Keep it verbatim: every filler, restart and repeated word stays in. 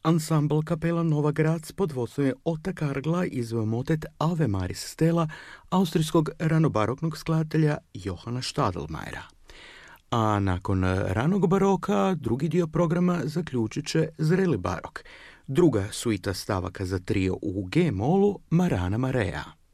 Ansambl kapela Nova Graz pod vodstvom Ota Kargla izveo motet Ave Maris Stella austrijskog ranobaroknog skladatelja Johana Stadelmayera. A nakon ranog baroka drugi dio programa zaključit će zreli barok, druga suita stavaka za trio u G-molu Marana Marea.